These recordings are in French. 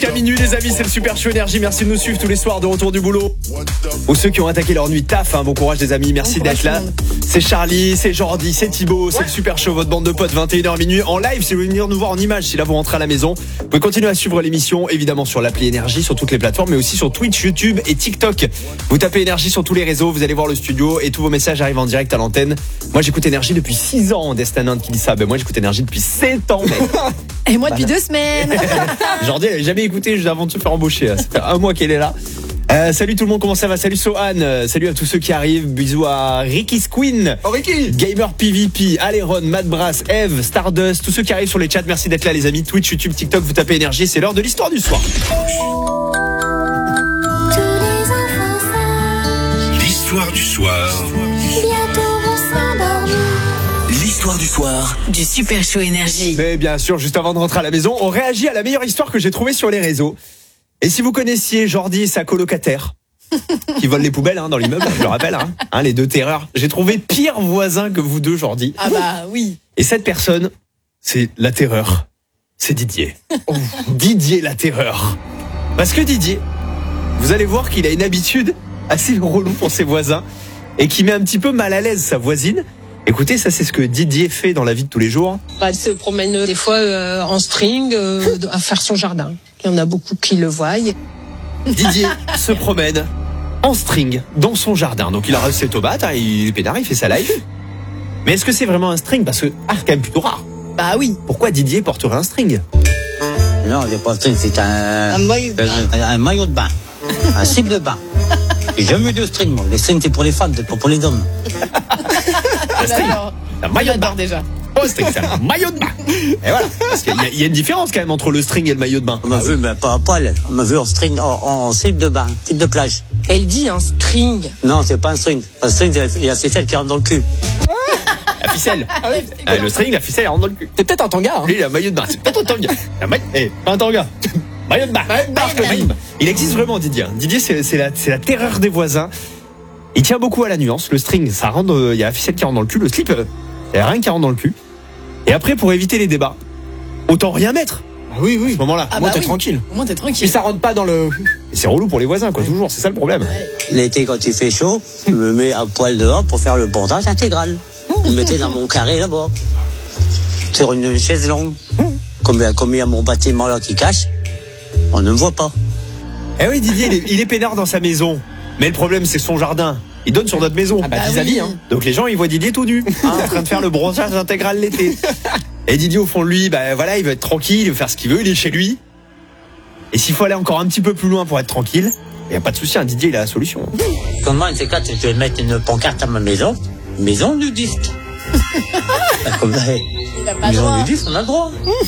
jusqu'à minuit les amis, c'est le Super Show Énergie. Merci de nous suivre tous les soirs de retour du boulot. Ou ceux qui ont attaqué leur nuit taf, bon courage les amis, merci d'être là. C'est Charlie, c'est Jordi, c'est Thibaut, c'est le Super Show, votre bande de potes, 21h minuit en live. Si vous voulez venir nous voir en image, si là vous rentrez à la maison, vous pouvez continuer à suivre l'émission évidemment sur l'appli Énergie, sur toutes les plateformes, mais aussi sur Twitch, YouTube et TikTok. Vous tapez Énergie sur tous les réseaux, vous allez voir le studio et tous vos messages arrivent en direct à l'antenne. Moi j'écoute Énergie depuis 6 ans, Destin qui dit ça, moi j'écoute Énergie depuis 7 ans mec. Et moi depuis 2 semaines. Jordi elle avait jamais écouté juste avant de se faire embaucher, ça fait 1 mois qu'elle est là. Salut tout le monde, comment ça va? Salut Sohan, salut à tous ceux qui arrivent, bisous à Ricky's Queen, Ricky, Gamer PVP, Aléron, Mad Brass, Eve, Stardust, tous ceux qui arrivent sur les chats, merci d'être là les amis. Twitch, YouTube, TikTok, vous tapez Énergie, c'est l'heure de l'histoire du soir. L'histoire du soir. L'histoire du soir du Super Show Énergie. Mais bien sûr, juste avant de rentrer à la maison, on réagit à la meilleure histoire que j'ai trouvée sur les réseaux. Et si vous connaissiez Jordi et sa colocataire qui volent les poubelles dans l'immeuble, je le rappelle, les deux terreurs, j'ai trouvé pire voisin que vous deux, Jordi. Ah bah oui. Et cette personne, c'est la terreur. C'est Didier. Didier la terreur. Parce que Didier, vous allez voir qu'il a une habitude assez relou pour ses voisins et qui met un petit peu mal à l'aise sa voisine. Écoutez, ça c'est ce que Didier fait dans la vie de tous les jours. Elle se promène des fois en string à faire son jardin. Il y en a beaucoup qui le voient. Didier se promène en string dans son jardin. Donc il a reçu ses tomates, il est pédard, il fait sa live. Mais est-ce que c'est vraiment un string? Parce que c'est quand même plutôt rare. Bah oui. Pourquoi Didier porterait un string? Non, c'est pas un string, c'est un maillot de bain. Un slip de bain. J'ai jamais eu de string, moi. Les strings, c'est pour les femmes, c'est pas pour les hommes. Un string, un maillot de bain déjà. Oh, string, c'est un maillot de bain. Et voilà. Parce qu'il y a une différence quand même entre le string et le maillot de bain. On m'a vu, mais pas à poil. On m'a vu en string, en slip de bain, slip de plage. Elle dit un string. Non, c'est pas un string. Un string, il y a la ficelle qui rentre dans le cul. La ficelle. Le string, la ficelle, elle rentre dans le cul. c'est peut-être un tanga. Lui, il a un maillot de bain. C'est peut-être un tanga. Pas un tanga. Maillot de bain. Il existe vraiment, Didier. Didier, c'est la terreur des voisins. Il tient beaucoup à la nuance. Le string, ça rentre, il y a la ficelle qui rentre dans le cul. Le slip, il y a rien qui rentre dans le cul. Et après, pour éviter les débats, autant rien mettre. Ah oui, À ce moment-là. Moi, t'es tranquille. Au moins t'es tranquille. Et ça rentre pas dans le... Et c'est relou pour les voisins, quoi, toujours. C'est ça le problème. L'été, quand il fait chaud, je me mets à poil dehors pour faire le bordage intégral. Je me mettais dans mon carré là-bas. Sur une chaise longue. Comme il y a mon bâtiment là qui cache, on ne me voit pas. Eh oui, Didier, il est peinard dans sa maison. Mais le problème, c'est son jardin. Il donne sur notre maison. Ah bah vis-à-vis, Donc les gens, ils voient Didier tout nu, en train de faire le bronzage intégral l'été. Et Didier, au fond de lui, il veut être tranquille, il veut faire ce qu'il veut, il est chez lui. Et s'il faut aller encore un petit peu plus loin pour être tranquille, il n'y a pas de souci, Didier, il a la solution. Comment une de ces quatre, je vais mettre une pancarte à ma maison nudiste. Comme ça, Il a pas le maison droit. nudiste, on a le droit.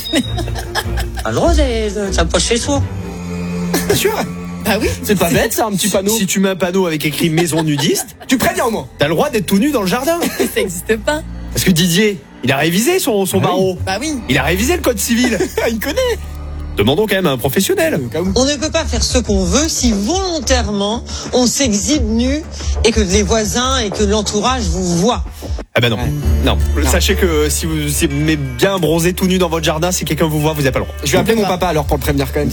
On a le droit de s'approcher chez soi. Bien sûr. Bah oui. C'est pas bête, ça, un petit panneau. Si tu mets un panneau avec écrit maison nudiste, Tu préviens au moins. t'as le droit d'être tout nu dans le jardin. Ça existe pas. Parce que Didier, il a révisé son barreau. Bah oui. Il a révisé le code civil. Il connaît. Demandons quand même à un professionnel. On ne peut pas faire ce qu'on veut si volontairement on s'exhibe nu et que les voisins et que l'entourage vous voient. Ah ben non. Non. Sachez que si vous aimez bien bronzer tout nu dans votre jardin, si quelqu'un vous voit, vous n'avez pas le droit. Je vais appeler mon papa alors pour le prévenir quand même.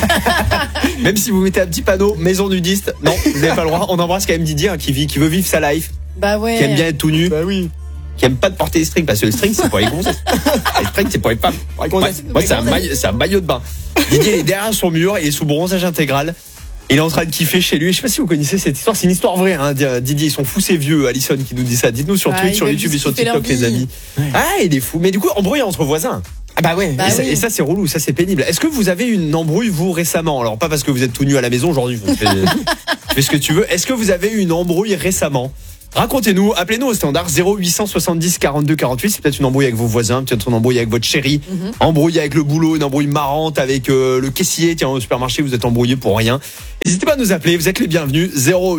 Même si vous mettez un petit panneau maison nudiste, non, vous n'avez pas le droit. On embrasse quand même Didier qui veut vivre sa life, Bah ouais. qui aime bien être tout nu, Bah oui. qui aime pas de porter les strings parce que le string c'est pour les gonzesses. Les strings c'est pour les femmes. Moi c'est un maillot de bain. Didier il est derrière son mur, il est sous bronzage intégral. Il est en train de kiffer chez lui. Je sais pas si vous connaissez cette histoire. C'est une histoire vraie. Didier, ils sont fous ces vieux. Alison qui nous dit ça. Dites-nous sur Twitch, sur YouTube et sur TikTok, les amis. Ah, il est fou. Mais du coup, embrouille entre voisins. Ah bah ouais. Et ça, c'est relou. Ça, c'est pénible. Est-ce que vous avez une embrouille, vous, récemment? Alors, pas parce que vous êtes tout nu à la maison aujourd'hui. Tu fais ce que tu veux. Est-ce que vous avez eu une embrouille récemment? Racontez-nous, appelez-nous au standard 0870 42 48. C'est peut-être une embrouille avec vos voisins, peut-être une embrouille avec votre chérie, embrouille avec le boulot, une embrouille marrante avec le caissier. Tiens, au supermarché, vous êtes embrouillé pour rien. N'hésitez pas à nous appeler, vous êtes les bienvenus.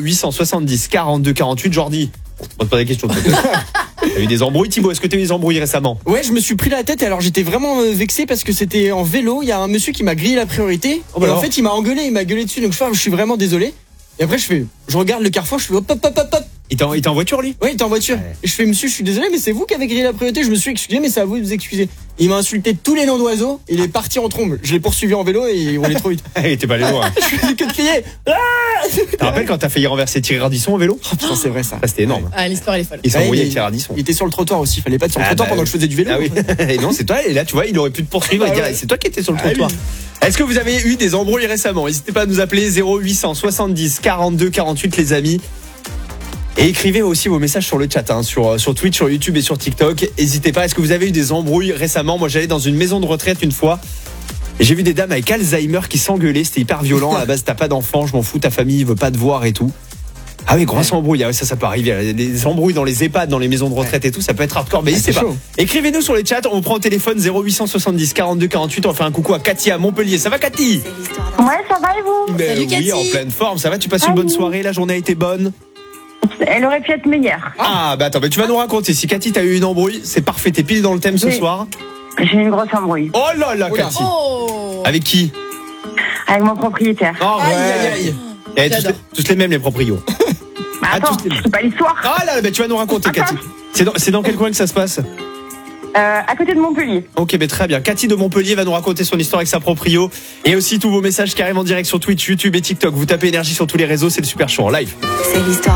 0870 42 48. Jordi, on te pose la question. T'as eu des embrouilles, Thibaut? Est-ce que t'as eu des embrouilles récemment? Ouais, je me suis pris la tête et alors j'étais vraiment vexé parce que c'était en vélo. Il y a un monsieur qui m'a grillé la priorité. Oh bah et en alors. fait, il m'a engueulé, il m'a gueulé dessus. Donc je suis vraiment désolé. Et après, je regarde le carrefour, je fais hop, hop, hop, hop, hop. Il était en voiture, lui? Oui, il était en voiture. Ouais. Et je fais, monsieur, je suis désolé, mais c'est vous qui avez grillé la priorité. Je me suis excusé, mais c'est à vous de vous excuser. Il m'a insulté tous les noms d'oiseaux. Il est parti en trombe. Je l'ai poursuivi en vélo et il roulait trop vite. Il était pas allé loin. Je faisais que de crier. Tu te rappelles quand t'as failli renverser Thierry Ardisson au vélo? Oh putain, c'est vrai ça. Ça, c'était énorme. Ah, l'histoire, elle est folle. Il s'est Ouais, embrouillé il- avec Thierry Ardisson. Il était sur le trottoir aussi. Il fallait pas être sur le Ah, trottoir bah, pendant que je faisais du vélo. Ah oui. Et non, c'est toi. Et là, tu vois, il aurait pu te poursuivre et Ah dire, ouais. c'est toi qui étais sur le Ah trottoir. oui. Est-ce que vous avez eu des embrouilles récemment? N'hésitez pas à nous appeler 0800 70 42 48 les amis. Et écrivez aussi vos messages sur le chat, hein, sur Twitch, sur YouTube et sur TikTok. N'hésitez pas. Est-ce que vous avez eu des embrouilles récemment? Moi, j'allais dans une maison de retraite une fois. Et j'ai vu des dames avec Alzheimer qui s'engueulaient. C'était hyper violent. À la base, t'as pas d'enfant, je m'en fous, ta famille veut pas te voir et tout. Ah oui, grosse embrouille. Ah oui, ça peut arriver. Les embrouilles dans les EHPAD, dans les maisons de retraite et tout, ça peut être hardcore. Mais n'hésitez c'est pas. chaud. Écrivez-nous sur les chats. On prend le téléphone 0870 42 48. On fait un coucou à Cathy à Montpellier. Ça va, Cathy? Ouais, ça va et vous? Ben Salut, oui, Cathy. en pleine forme. Ça va? Tu passes une bonne soirée? La journée a été bonne? Elle aurait pu être meilleure. Ah, bah attends, tu vas nous raconter. Si Cathy, t'as eu une embrouille, c'est parfait. T'es pile dans le thème ce Oui. soir. J'ai eu une grosse embrouille Oh là là, Oula. Cathy. Oh. Avec qui? avec mon propriétaire. Oh, Aïe, ouais. aïe, aïe. Eh, J'adore. tous les mêmes, les proprios. Bah, Ah, attends, tous les- je sais pas l'histoire. Ah là, bah, tu vas nous raconter, Attends. Cathy. C'est dans quel coin que ça se passe? À côté de Montpellier. Ok, mais très bien. Cathy de Montpellier va nous raconter son histoire avec sa proprio. Et aussi tous vos messages qui arrivent en direct sur Twitch, YouTube et TikTok. Vous tapez énergie sur tous les réseaux, c'est le super show en live. C'est l'histoire